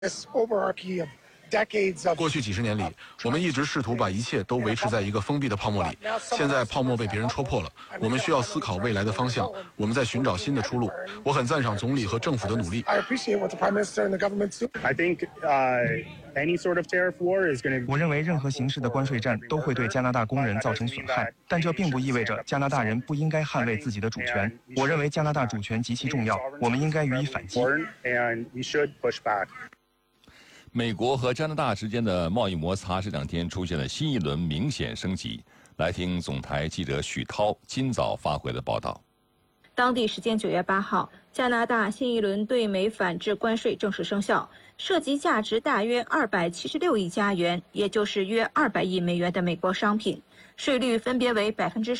过去几十年里，我们一直试图把一切都维持在一个封闭的泡沫里。现在泡沫被别人戳破了，我们需要思考未来的方向。我们在寻找新的出路。我很赞赏总理和政府的努力。 我认为任何形式的关税战都会对加拿大工人造成损害，但这并不意味着加拿大人不应该捍卫自己的主权。我认为加拿大主权极其重要，我们应该予以反击。 美国和加拿大之间的贸易摩擦这两天出现了新一轮明显升级。来听总台记者许涛今早发回的报道。 当地时间9月8号，加拿大新一轮对美反制关税正式生效，涉及价值大约276亿加元，也就是约200亿美元的美国商品，税率分别为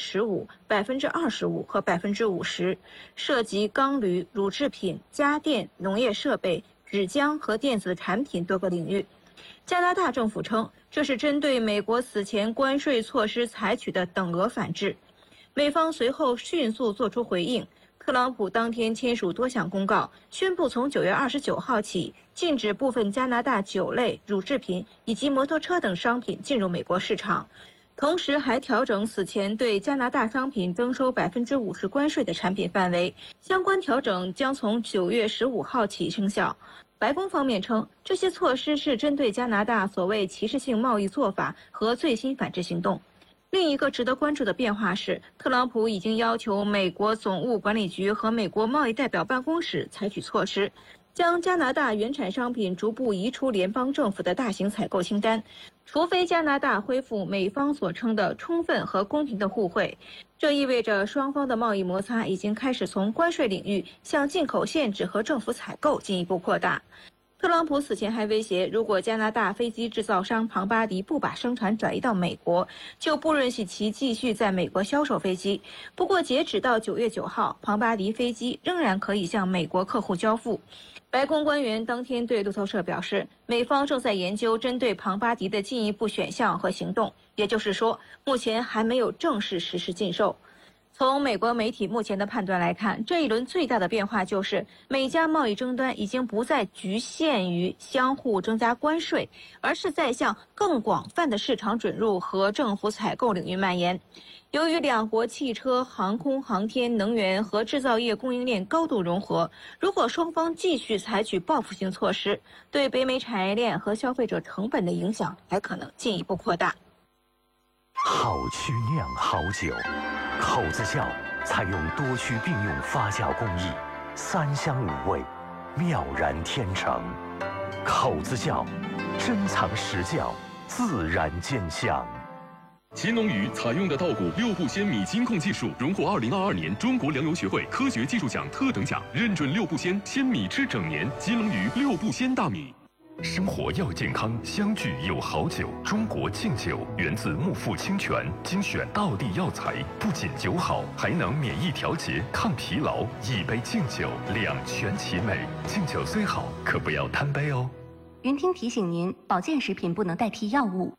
15%、25%和50%，涉及钢铝、乳制品、家电、农业设备、纸浆和电子产品多个领域。加拿大政府称，这是针对美国此前关税措施采取的等额反制。美方随后迅速作出回应，特朗普当天签署多项公告，宣布从9月29号起，禁止部分加拿大酒类、乳制品以及摩托车等商品进入美国市场，同时还调整此前对加拿大商品征收50%关税的产品范围，相关调整将从9月15号起生效。白宫方面称，这些措施是针对加拿大所谓歧视性贸易做法和最新反制行动。另一个值得关注的变化是，特朗普已经要求美国总务管理局和美国贸易代表办公室采取措施，将加拿大原产商品逐步移出联邦政府的大型采购清单，除非加拿大恢复美方所称的充分和公平的互惠。这意味着双方的贸易摩擦已经开始从关税领域向进口限制和政府采购进一步扩大。特朗普此前还威胁，如果加拿大飞机制造商庞巴迪不把生产转移到美国，就不允许其继续在美国销售飞机。不过，截止到9月9号，庞巴迪飞机仍然可以向美国客户交付。白宫官员当天对路透社表示，美方正在研究针对庞巴迪的进一步选项和行动，也就是说，目前还没有正式实施禁售。从美国媒体目前的判断来看，这一轮最大的变化就是美加贸易争端已经不再局限于相互增加关税，而是在向更广泛的市场准入和政府采购领域蔓延。由于两国汽车、航空航天、能源和制造业供应链高度融合，如果双方继续采取报复性措施，对北美产业链和消费者成本的影响还可能进一步扩大。 好曲酿好酒，口子窖采用多区并用发酵工艺，3香5味，妙然天成。口子窖，珍藏实窖，自然兼香。 乾隆鱼采用的稻谷6步鲜米金控技术，荣获2022年中国粮油学会科学技术奖特等奖，认准6步鲜米吃整年。乾隆鱼6步鲜大米。 生活要健康，相聚有好酒。中国敬酒源自木富清泉，精选道地药材，不仅酒好，还能免疫调节、抗疲劳。一杯敬酒，两全其美。敬酒虽好，可不要贪杯哦。 云听提醒您，保健食品不能代替药物。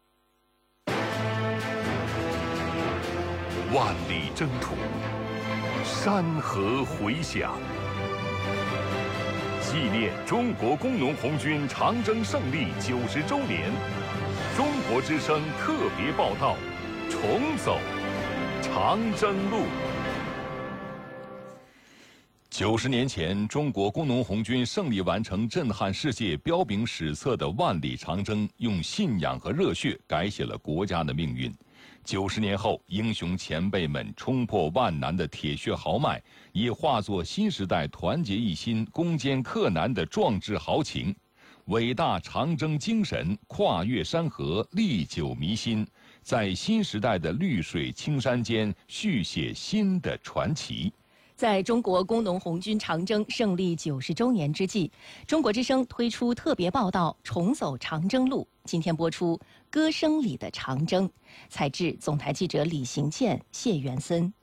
万里征途，山河回响。 纪念中国工农红军长征胜利90周年，中国之声特别报道：重走长征路。 90年前，中国工农红军胜利完成震撼世界、彪炳史册的万里长征，用信仰和热血改写了国家的命运。90年后，英雄前辈们冲破万难的铁血豪迈，也化作新时代团结一心、攻坚克难的壮志豪情。伟大长征精神跨越山河，历久弥新，在新时代的绿水青山间续写新的传奇。 在中国工农红军长征胜利90周年之际，中国之声推出特别报道《重走长征路》。今天播出《歌声里的长征》，采制总台记者李行健、谢元森。